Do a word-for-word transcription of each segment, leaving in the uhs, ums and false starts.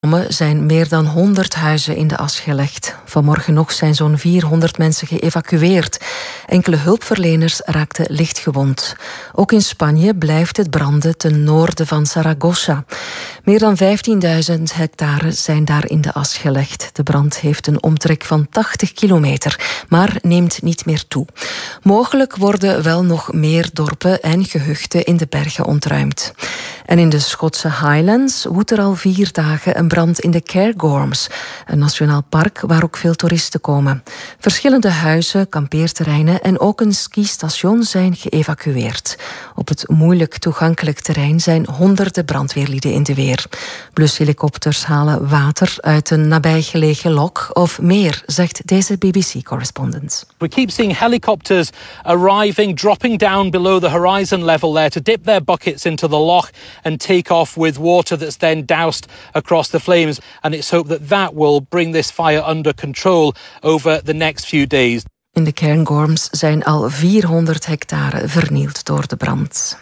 Er zijn meer dan honderd huizen in de as gelegd. Vanmorgen nog zijn zo'n vierhonderd mensen geëvacueerd. Enkele hulpverleners raakten licht gewond. Ook in Spanje blijft het branden ten noorden van Zaragoza. Meer dan vijftienduizend hectare zijn daar in de as gelegd. De brand heeft een omtrek van tachtig kilometer, maar neemt niet meer toe. Mogelijk worden wel nog meer dorpen en gehuchten in de bergen ontruimd. En in de Schotse Highlands woedt er al vier dagen een brand in de Cairngorms, een nationaal park waar ook veel toeristen komen. Verschillende huizen, kampeerterreinen en ook een skistation zijn geëvacueerd. Op het moeilijk toegankelijk terrein zijn honderden brandweerlieden in de weer. Blushelikopters halen water uit een nabijgelegen lok of meer, zegt deze B B C-correspondent. We keep seeing helicopters arriving, dropping down below the horizon level there to dip their buckets into the loch and take off with water that's then doused across the flames. And it's hoped that that will bring this fire under control over the next few days. In de Cairngorms zijn al vierhonderd hectare vernield door de brand.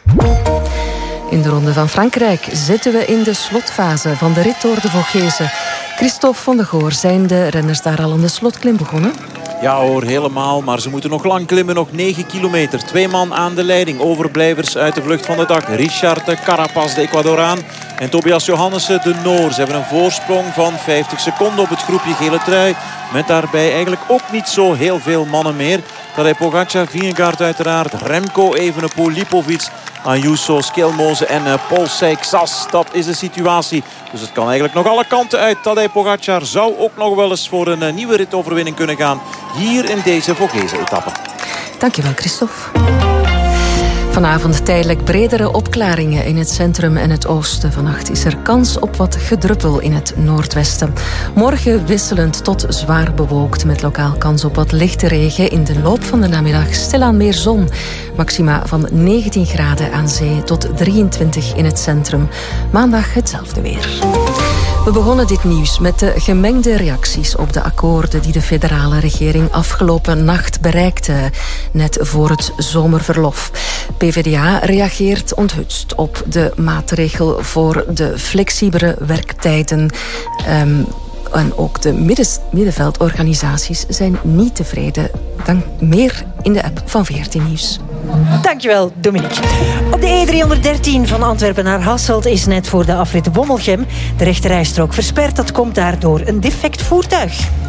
In de Ronde van Frankrijk zitten we in de slotfase van de rit door de Vogezen. Christophe van de Goor, zijn de renners daar al aan de slotklim begonnen? Ja hoor, helemaal. Maar ze moeten nog lang klimmen. Nog negen kilometer. Twee man aan de leiding. Overblijvers uit de vlucht van de dag. Richard de Carapaz, de Ecuadoraan. En Tobias Johannessen, de Noor. Ze hebben een voorsprong van vijftig seconden op het groepje gele trui. Met daarbij eigenlijk ook niet zo heel veel mannen meer. Tadej Pogacar, Vingegaard uiteraard. Remco Evenepoel, Lipovic, Ayuso, Skelmoze en uh, Paul Seixas. Dat is de situatie. Dus het kan eigenlijk nog alle kanten uit. Tadej Pogacar zou ook nog wel eens voor een uh, nieuwe ritoverwinning kunnen gaan. Hier in deze Vogezen-etappe. Dankjewel, Christophe. Vanavond tijdelijk bredere opklaringen in het centrum en het oosten. Vannacht is er kans op wat gedruppel in het noordwesten. Morgen wisselend tot zwaar bewolkt met lokaal kans op wat lichte regen. In de loop van de namiddag stilaan meer zon. Maxima van negentien graden aan zee tot drieëntwintig in het centrum. Maandag hetzelfde weer. We begonnen dit nieuws met de gemengde reacties op de akkoorden die de federale regering afgelopen nacht bereikte, net voor het zomerverlof. P v d A reageert onthutst op de maatregel voor de flexibele werktijden. Um, En ook de middes- middenveldorganisaties zijn niet tevreden. Dan meer in de app van veertien Nieuws. Dankjewel, Dominique. Op de E driehonderddertien van Antwerpen naar Hasselt is net voor de afrit Wommelgem de rechterrijstrook versperd. Dat komt daardoor een defect voertuig.